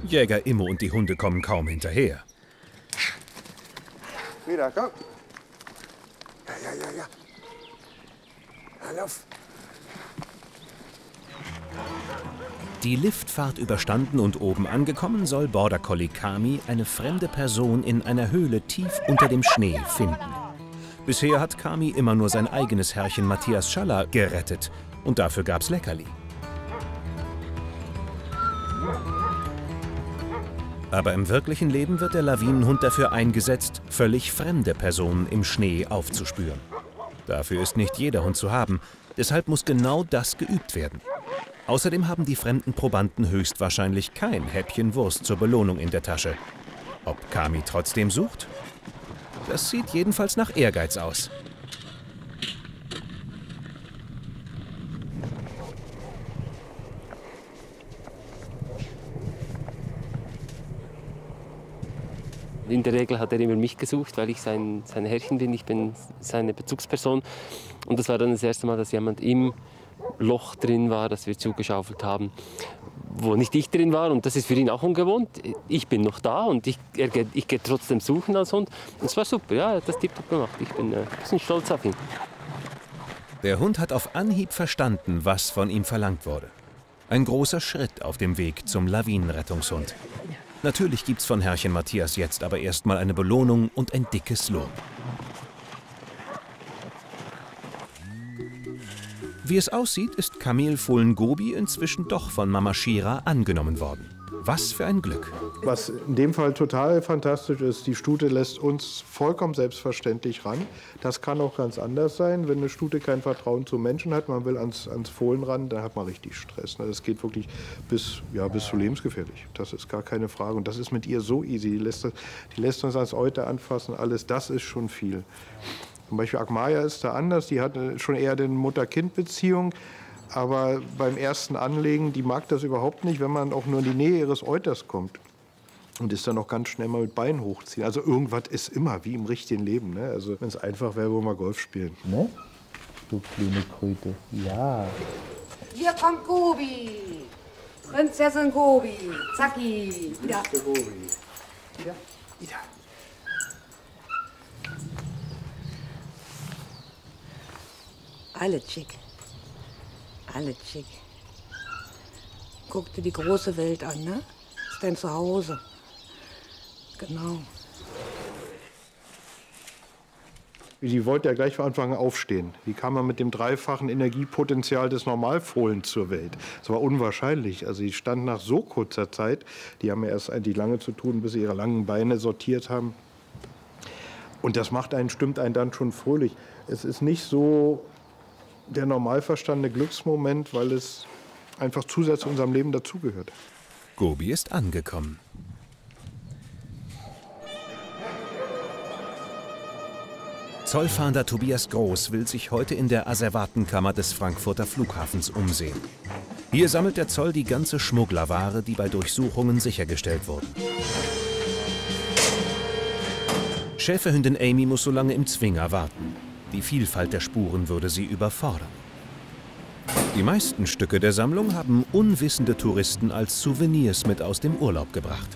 Jäger Immo und die Hunde kommen kaum hinterher. Wieder, komm. Ja. Na, lauf. Die Liftfahrt überstanden und oben angekommen, soll Border Collie Kami eine fremde Person in einer Höhle tief unter dem Schnee finden. Bisher hat Kami immer nur sein eigenes Herrchen Matthias Schaller gerettet und dafür gab's Leckerli. Aber im wirklichen Leben wird der Lawinenhund dafür eingesetzt, völlig fremde Personen im Schnee aufzuspüren. Dafür ist nicht jeder Hund zu haben, deshalb muss genau das geübt werden. Außerdem haben die fremden Probanden höchstwahrscheinlich kein Häppchen Wurst zur Belohnung in der Tasche. Ob Kami trotzdem sucht? Das sieht jedenfalls nach Ehrgeiz aus. In der Regel hat er immer mich gesucht, weil ich sein Herrchen bin. Ich bin seine Bezugsperson. Und das war dann das erste Mal, dass jemand im Loch drin war, das wir zugeschaufelt haben, wo nicht ich drin war. Und das ist für ihn auch ungewohnt. Ich bin noch da und ich gehe trotzdem suchen als Hund. Und es war super, ja, er hat das tiptop gemacht. Ich bin ein bisschen stolz auf ihn. Der Hund hat auf Anhieb verstanden, was von ihm verlangt wurde. Ein großer Schritt auf dem Weg zum Lawinenrettungshund. Natürlich gibt's von Herrchen Matthias jetzt aber erstmal eine Belohnung und ein dickes Lob. Wie es aussieht, ist Kamil Fohlen Gobi inzwischen doch von Mama Shira angenommen worden. Was für ein Glück. Was in dem Fall total fantastisch ist, die Stute lässt uns vollkommen selbstverständlich ran. Das kann auch ganz anders sein, wenn eine Stute kein Vertrauen zu Menschen hat, man will ans Fohlen ran, dann hat man richtig Stress. Das geht wirklich bis zu lebensgefährlich. Das ist gar keine Frage. Und das ist mit ihr so easy. Die lässt uns ans Euter anfassen, alles. Das ist schon viel. Zum Beispiel Agmaya ist da anders. Die hat schon eher eine Mutter-Kind-Beziehung. Aber beim ersten Anlegen, die mag das überhaupt nicht, wenn man auch nur in die Nähe ihres Euters kommt. Und ist dann auch ganz schnell mal mit Beinen hochziehen. Also irgendwas ist immer, wie im richtigen Leben. Ne? Also wenn es einfach wäre, wo wir Golf spielen. Ne? Du kleine Kröte. Ja. Hier kommt Gobi. Prinzessin Gobi. Zacki. Wieder. Gobi. Wieder. Alle schick. Alle schick. Guck dir die große Welt an, ne? Ist dein Zuhause. Genau. Die wollte ja gleich von Anfang an aufstehen. Wie kam man mit dem dreifachen Energiepotenzial des Normalfohlens zur Welt? Das war unwahrscheinlich. Also die stand nach so kurzer Zeit, die haben ja erst eigentlich lange zu tun, bis sie ihre langen Beine sortiert haben. Und das stimmt einen dann schon fröhlich. Es ist nicht so der normal verstandene Glücksmoment, weil es einfach zusätzlich zu unserem Leben dazugehört. Gobi ist angekommen. Zollfahnder Tobias Groß will sich heute in der Asservatenkammer des Frankfurter Flughafens umsehen. Hier sammelt der Zoll die ganze Schmugglerware, die bei Durchsuchungen sichergestellt wurde. Schäferhündin Amy muss so lange im Zwinger warten. Die Vielfalt der Spuren würde sie überfordern. Die meisten Stücke der Sammlung haben unwissende Touristen als Souvenirs mit aus dem Urlaub gebracht.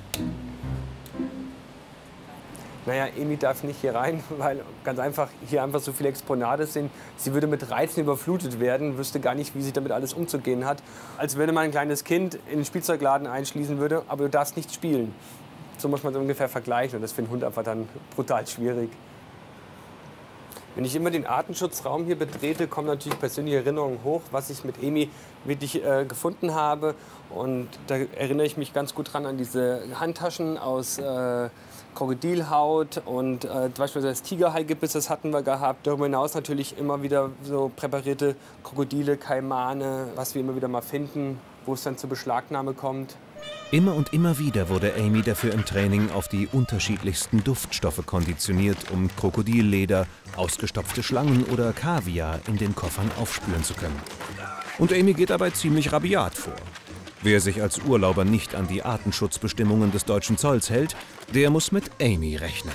Naja, Amy darf nicht hier rein, weil ganz einfach hier einfach so viele Exponate sind. Sie würde mit Reizen überflutet werden, wüsste gar nicht, wie sie damit alles umzugehen hat. Als wenn man ein kleines Kind in den Spielzeugladen einschließen würde, aber du darfst nicht spielen. So muss man es ungefähr vergleichen und das für einen Hund einfach dann brutal schwierig. Wenn ich immer den Artenschutzraum hier betrete, kommen natürlich persönliche Erinnerungen hoch, was ich mit Amy wirklich gefunden habe. Und da erinnere ich mich ganz gut dran an diese Handtaschen aus Krokodilhaut und beispielsweise das Tigerhaigebiss, das hatten wir gehabt. Darüber hinaus natürlich immer wieder so präparierte Krokodile, Kaimane, was wir immer wieder mal finden, wo es dann zur Beschlagnahme kommt. Immer und immer wieder wurde Amy dafür im Training auf die unterschiedlichsten Duftstoffe konditioniert, um Krokodilleder, ausgestopfte Schlangen oder Kaviar in den Koffern aufspüren zu können. Und Amy geht dabei ziemlich rabiat vor. Wer sich als Urlauber nicht an die Artenschutzbestimmungen des deutschen Zolls hält, der muss mit Amy rechnen.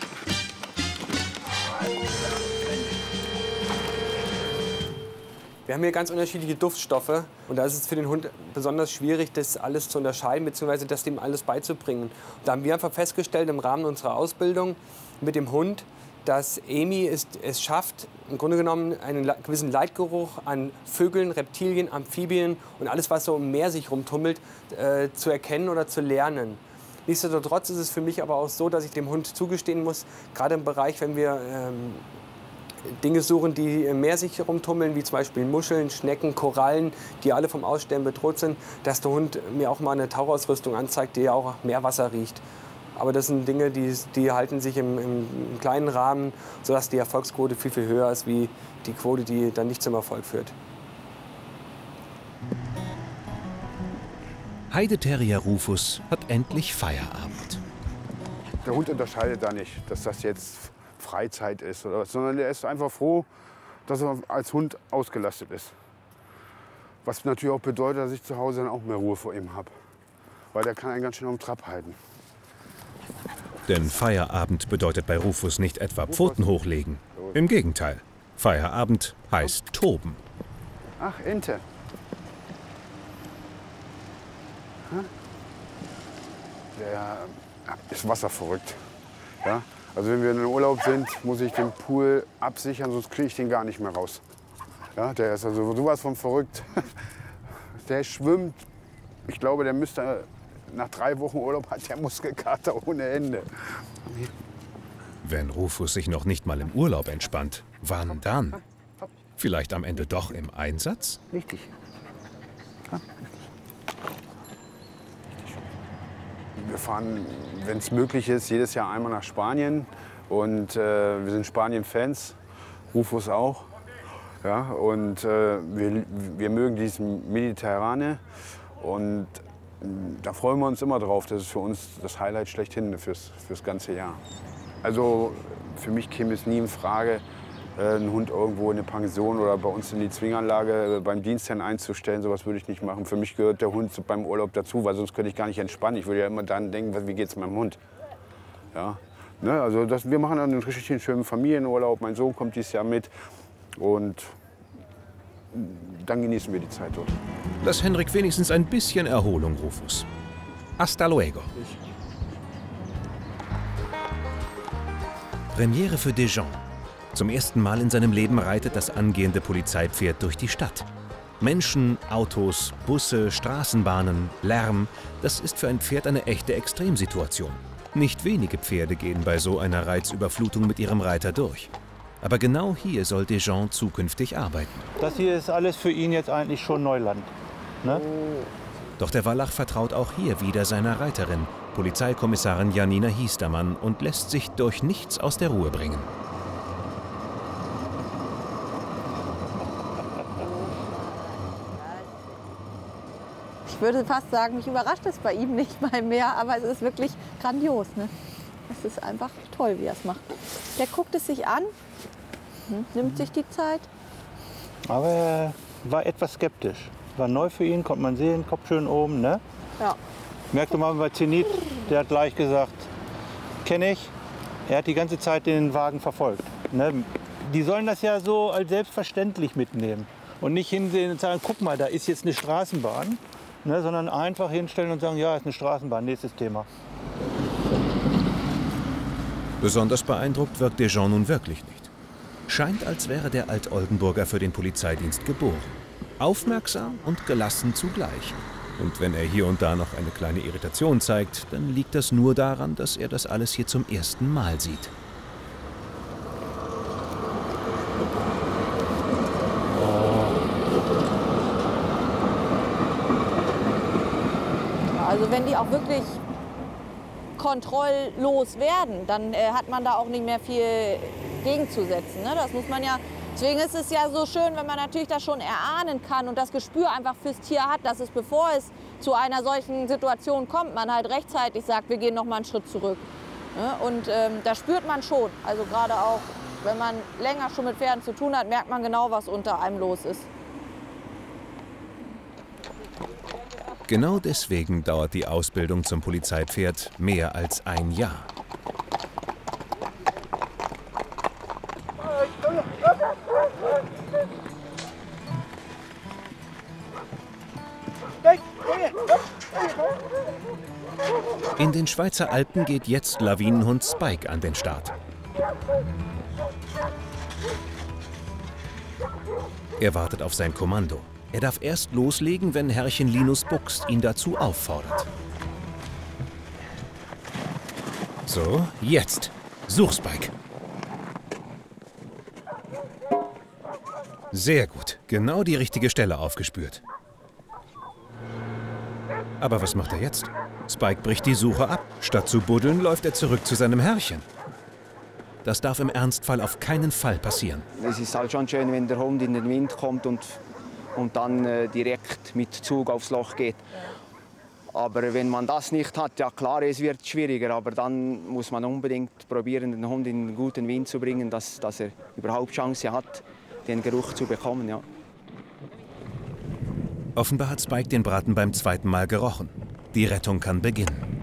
Wir Wir haben hier ganz unterschiedliche Duftstoffe und da ist es für den Hund besonders schwierig, das alles zu unterscheiden bzw. das dem alles beizubringen. Und da haben wir einfach festgestellt im Rahmen unserer Ausbildung mit dem Hund, dass Amy es schafft, im Grunde genommen einen gewissen Leitgeruch an Vögeln, Reptilien, Amphibien und alles, was so im Meer sich rumtummelt, zu erkennen oder zu lernen. Nichtsdestotrotz ist es für mich aber auch so, dass ich dem Hund zugestehen muss, gerade im Bereich, wenn wir Dinge suchen, die im Meer sich rumtummeln, wie zum Beispiel Muscheln, Schnecken, Korallen, die alle vom Aussterben bedroht sind, dass der Hund mir auch mal eine Tauchausrüstung anzeigt, die ja auch Meerwasser riecht. Aber das sind Dinge, die halten sich im kleinen Rahmen, sodass die Erfolgsquote viel, viel höher ist, wie die Quote, die dann nicht zum Erfolg führt. Heideterrier Rufus hat endlich Feierabend. Der Hund unterscheidet da nicht, dass das jetzt Freizeit ist, oder was, sondern er ist einfach froh, dass er als Hund ausgelastet ist. Was natürlich auch bedeutet, dass ich zu Hause dann auch mehr Ruhe vor ihm habe. Weil der kann einen ganz schön am Trab halten. Denn Feierabend bedeutet bei Rufus nicht etwa Pfoten hochlegen. Im Gegenteil. Feierabend heißt toben. Ach, Ente. Der ist wasserverrückt. Ja? Also wenn wir in den Urlaub sind, muss ich den Pool absichern, sonst kriege ich den gar nicht mehr raus. Ja, der ist also sowas von verrückt. Der schwimmt. Ich glaube, der müsste nach 3 Wochen Urlaub hat der Muskelkater ohne Ende. Wenn Rufus sich noch nicht mal im Urlaub entspannt, wann dann? Vielleicht am Ende doch im Einsatz? Richtig. Ja. Wir fahren, wenn es möglich ist, jedes Jahr einmal nach Spanien. Und wir sind Spanien-Fans, Rufus auch. Ja, und wir mögen dieses Mediterrane. Und da freuen wir uns immer drauf. Das ist für uns das Highlight schlechthin fürs ganze Jahr. Also für mich käme es nie in Frage, einen Hund irgendwo in eine Pension oder bei uns in die Zwinganlage beim Dienstherrn einzustellen. Sowas würde ich nicht machen. Für mich gehört der Hund beim Urlaub dazu, weil sonst könnte ich gar nicht entspannen. Ich würde ja immer dann denken, wie geht es meinem Hund? Ja, ne, also wir machen dann einen richtig schönen Familienurlaub. Mein Sohn kommt dieses Jahr mit und dann genießen wir die Zeit dort. Lass Henrik wenigstens ein bisschen Erholung, Rufus. Hasta luego. Premiere für Dijon. Zum ersten Mal in seinem Leben reitet das angehende Polizeipferd durch die Stadt. Menschen, Autos, Busse, Straßenbahnen, Lärm, das ist für ein Pferd eine echte Extremsituation. Nicht wenige Pferde gehen bei so einer Reizüberflutung mit ihrem Reiter durch. Aber genau hier soll Dijon zukünftig arbeiten. Das hier ist alles für ihn jetzt eigentlich schon Neuland. Ne? Doch der Wallach vertraut auch hier wieder seiner Reiterin, Polizeikommissarin Janina Hiestermann, und lässt sich durch nichts aus der Ruhe bringen. Ich würde fast sagen, mich überrascht es bei ihm nicht mal mehr, aber es ist wirklich grandios. Ne? Es ist einfach toll, wie er es macht. Der guckt es sich an, nimmt sich die Zeit. Aber er war etwas skeptisch. War neu für ihn, konnte man sehen, Kopf schön oben. Ne? Ja. Merkte man bei Zenit, der hat gleich gesagt, kenne ich. Er hat die ganze Zeit den Wagen verfolgt. Ne? Die sollen das ja so als selbstverständlich mitnehmen. Und nicht hinsehen und sagen, guck mal, da ist jetzt eine Straßenbahn. Ne? Sondern einfach hinstellen und sagen, ja, ist eine Straßenbahn, nächstes Thema. Besonders beeindruckt wirkt Dijon nun wirklich nicht. Scheint, als wäre der Alt-Oldenburger für den Polizeidienst geboren. Aufmerksam und gelassen zugleich. Und wenn er hier und da noch eine kleine Irritation zeigt, dann liegt das nur daran, dass er das alles hier zum ersten Mal sieht. Also wenn die auch wirklich kontrolllos werden, dann hat man da auch nicht mehr viel gegenzusetzen. Ne? Das muss man ja. Deswegen ist es ja so schön, wenn man natürlich das schon erahnen kann und das Gespür einfach fürs Tier hat, dass es, bevor es zu einer solchen Situation kommt, man halt rechtzeitig sagt, wir gehen noch mal einen Schritt zurück. Ne? Und das spürt man schon. Also gerade auch, wenn man länger schon mit Pferden zu tun hat, merkt man genau, was unter einem los ist. Genau deswegen dauert die Ausbildung zum Polizeipferd mehr als ein Jahr. In den Schweizer Alpen geht jetzt Lawinenhund Spike an den Start. Er wartet auf sein Kommando. Er darf erst loslegen, wenn Herrchen Linus Buxt ihn dazu auffordert. So, jetzt. Such Spike. Sehr gut. Genau die richtige Stelle aufgespürt. Aber was macht er jetzt? Spike bricht die Suche ab. Statt zu buddeln, läuft er zurück zu seinem Herrchen. Das darf im Ernstfall auf keinen Fall passieren. Es ist halt schon schön, wenn der Hund in den Wind kommt und dann direkt mit Zug aufs Loch geht. Aber wenn man das nicht hat, ja klar, es wird schwieriger. Aber dann muss man unbedingt probieren, den Hund in einen guten Wind zu bringen, dass er überhaupt Chance hat, den Geruch zu bekommen. Ja. Offenbar hat Spike den Braten beim zweiten Mal gerochen. Die Rettung kann beginnen.